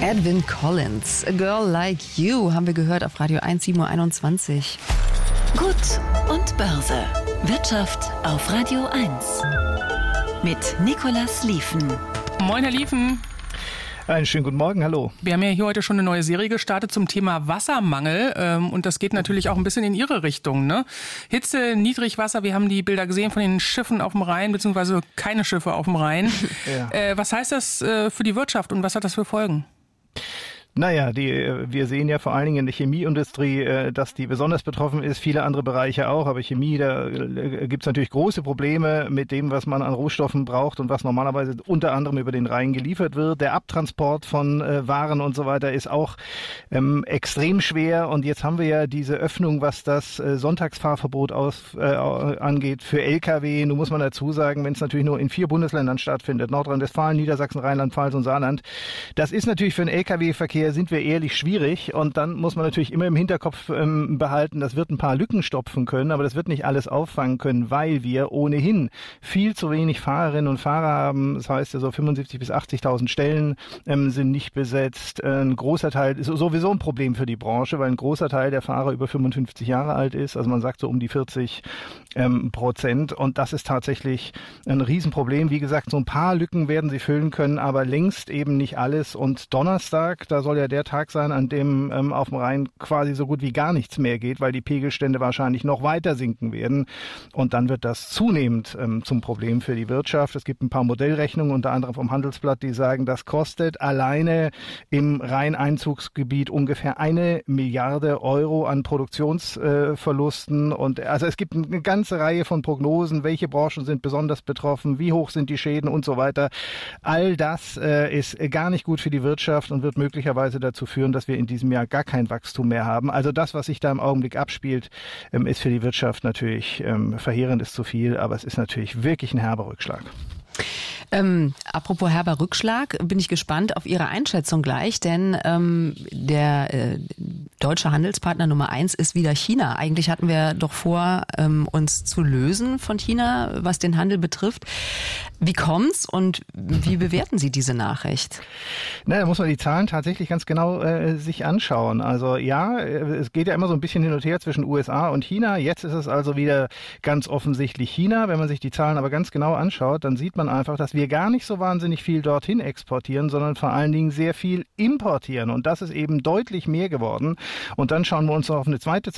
Edwyn Collins, A Girl Like You, haben wir gehört auf Radio 1, 7.21 Uhr. Gut und Börse. Wirtschaft auf Radio 1. Mit Nicolas Lieven. Moin, Herr Lieven. Einen schönen guten Morgen, hallo. Wir haben ja hier heute schon eine neue Serie gestartet zum Thema Wassermangel und das geht natürlich auch ein bisschen in Ihre Richtung, ne? Hitze, Niedrigwasser, wir haben die Bilder gesehen von den Schiffen auf dem Rhein, beziehungsweise keine Schiffe auf dem Rhein. Ja. Was heißt das für die Wirtschaft und was hat das für Folgen? Naja, wir sehen ja vor allen Dingen in der Chemieindustrie, dass die besonders betroffen ist, viele andere Bereiche auch, aber Chemie, da gibt's natürlich große Probleme mit dem, was man an Rohstoffen braucht und was normalerweise unter anderem über den Rhein geliefert wird. Der Abtransport von Waren und so weiter ist auch extrem schwer und jetzt haben wir ja diese Öffnung, was das Sonntagsfahrverbot angeht für Lkw. Nun muss man dazu sagen, wenn es natürlich nur in 4 Bundesländern stattfindet, Nordrhein-Westfalen, Niedersachsen, Rheinland-Pfalz und Saarland, das ist natürlich für den Lkw-Verkehr, sind wir ehrlich, schwierig und dann muss man natürlich immer im Hinterkopf behalten, das wird ein paar Lücken stopfen können, aber das wird nicht alles auffangen können, weil wir ohnehin viel zu wenig Fahrerinnen und Fahrer haben. Das heißt, so 75.000 bis 80.000 Stellen sind nicht besetzt. Ein großer Teil ist sowieso ein Problem für die Branche, weil ein großer Teil der Fahrer über 55 Jahre alt ist. Also man sagt so um die 40% und das ist tatsächlich ein Riesenproblem. Wie gesagt, so ein paar Lücken werden sie füllen können, aber längst eben nicht alles. Und Donnerstag, da soll ja der Tag sein, an dem auf dem Rhein quasi so gut wie gar nichts mehr geht, weil die Pegelstände wahrscheinlich noch weiter sinken werden. Und dann wird das zunehmend zum Problem für die Wirtschaft. Es gibt ein paar Modellrechnungen, unter anderem vom Handelsblatt, die sagen, das kostet alleine im Rheineinzugsgebiet ungefähr 1 Milliarde Euro an Produktionsverlusten. Und also es gibt eine ganze Reihe von Prognosen, welche Branchen sind besonders betroffen, wie hoch sind die Schäden und so weiter. All das ist gar nicht gut für die Wirtschaft und wird möglicherweise dazu führen, dass wir in diesem Jahr gar kein Wachstum mehr haben. Also das, was sich da im Augenblick abspielt, ist für die Wirtschaft natürlich verheerend, ist zu viel, aber es ist natürlich wirklich ein herber Rückschlag. Apropos herber Rückschlag, bin ich gespannt auf Ihre Einschätzung gleich, denn der deutsche Handelspartner Nummer 1 ist wieder China. Eigentlich hatten wir doch vor, uns zu lösen von China, was den Handel betrifft. Wie kommt's und wie bewerten Sie diese Nachricht? Na, da muss man die Zahlen tatsächlich ganz genau sich anschauen. Also ja, es geht ja immer so ein bisschen hin und her zwischen USA und China. Jetzt ist es also wieder ganz offensichtlich China. Wenn man sich die Zahlen aber ganz genau anschaut, dann sieht man einfach, dass wir gar nicht so wahnsinnig viel dorthin exportieren, sondern vor allen Dingen sehr viel importieren. Und das ist eben deutlich mehr geworden. Und dann schauen wir uns noch eine zweite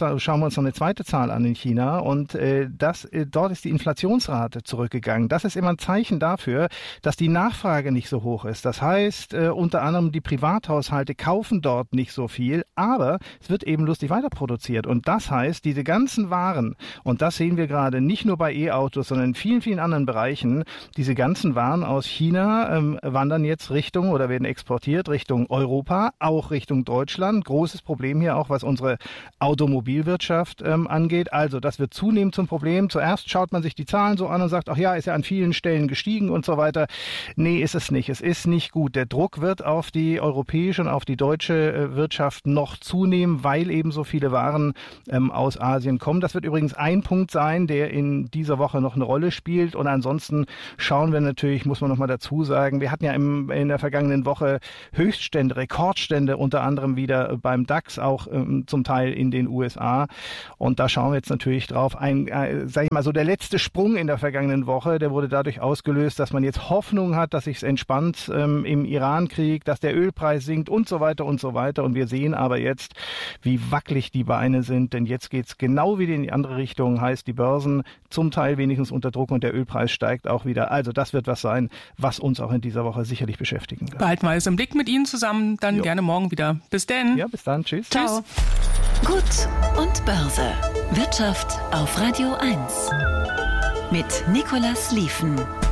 Zahl an in China. Und dort ist die Inflationsrate zurückgegangen. Das ist immer ein Zeichen dafür, dass die Nachfrage nicht so hoch ist. Das heißt, unter anderem die Privathaushalte kaufen dort nicht so viel, aber es wird eben lustig weiterproduziert. Und das heißt, diese ganzen Waren, und das sehen wir gerade nicht nur bei E-Autos, sondern in vielen, vielen anderen Bereichen, diese ganzen Waren aus China wandern jetzt Richtung oder werden exportiert Richtung Europa, auch Richtung Deutschland. Großes Problem hier auch, was unsere Automobilwirtschaft angeht. Also das wird zunehmend zum Problem. Zuerst schaut man sich die Zahlen so an und sagt, ach ja, ist ja an vielen Stellen gestiegen und so weiter. Nee, ist es nicht. Es ist nicht gut. Der Druck wird auf die europäische und auf die deutsche Wirtschaft noch zunehmen, weil eben so viele Waren aus Asien kommen. Das wird übrigens ein Punkt sein, der in dieser Woche noch eine Rolle spielt. Und ansonsten schauen wir natürlich, muss man noch mal dazu sagen, wir hatten ja in der vergangenen Woche Höchststände, Rekordstände, unter anderem wieder beim DAX, auch zum Teil in den USA. Und da schauen wir jetzt natürlich drauf. Sag ich mal, so der letzte Sprung in der vergangenen Woche, der wurde dadurch ausgelöst, dass man jetzt Hoffnung hat, dass sich's entspannt im Iran-Krieg, dass der Ölpreis sinkt und so weiter und so weiter. Und wir sehen aber jetzt, wie wackelig die Beine sind, denn jetzt geht's genau wieder in die andere Richtung, heißt die Börsen zum Teil wenigstens unter Druck und der Ölpreis steigt auch wieder. Also das wird was sein, was uns auch in dieser Woche sicherlich beschäftigen wird. Behalten wir alles im Blick mit Ihnen zusammen, dann gerne morgen wieder. Bis denn. Ja, bis dann. Tschüss. Ciao. Gut und Börse. Wirtschaft auf Radio 1. Mit Nicolas Lieven.